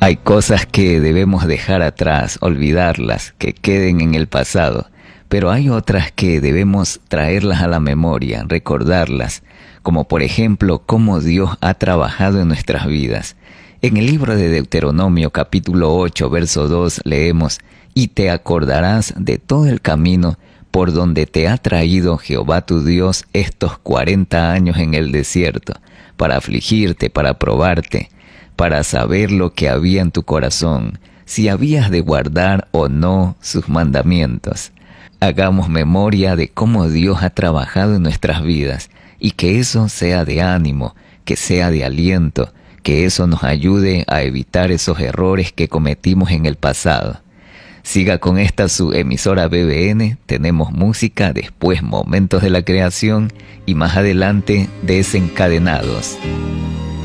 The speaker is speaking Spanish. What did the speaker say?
Hay cosas que debemos dejar atrás, olvidarlas, que queden en el pasado, pero hay otras que debemos traerlas a la memoria, recordarlas, como por ejemplo cómo Dios ha trabajado en nuestras vidas. En el libro de Deuteronomio capítulo 8, verso 2 leemos: «Y te acordarás de todo el camino por donde te ha traído Jehová tu Dios estos 40 años en el desierto, para afligirte, para probarte, para saber lo que había en tu corazón, si habías de guardar o no sus mandamientos». Hagamos memoria de cómo Dios ha trabajado en nuestras vidas y que eso sea de ánimo, que sea de aliento, que eso nos ayude a evitar esos errores que cometimos en el pasado. Siga con esta su emisora BBN, tenemos música, después momentos de la creación y más adelante Desencadenados.